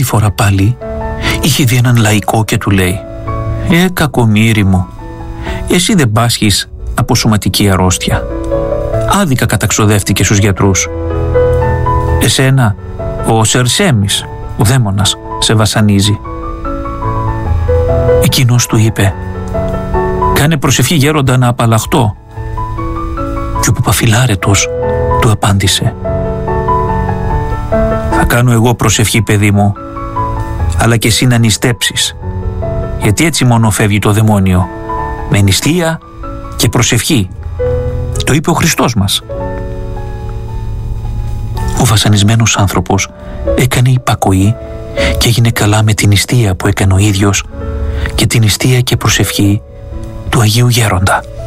φορά πάλι είχε δει έναν λαϊκό και του λέει κακομοίρη μου, εσύ δεν πάσχεις από σωματική αρρώστια. Άδικα καταξοδεύτηκε στους γιατρούς. Εσένα ο Σερσέμις, ο δαίμονας, σε βασανίζει. Εκείνος του είπε «Κάνε προσευχή γέροντα να απαλλαχτώ». Και ο Παπαφυλάρετος του απάντησε «Θα κάνω εγώ προσευχή, παιδί μου, αλλά και εσύ να νηστέψεις, γιατί έτσι μόνο φεύγει το δαιμόνιο, με νηστεία και προσευχή. Το είπε ο Χριστός μας». Ο βασανισμένος άνθρωπος έκανε υπακοή και έγινε καλά με την νηστεία που έκανε ο ίδιος και την νηστεία και προσευχή του Αγίου Γέροντα.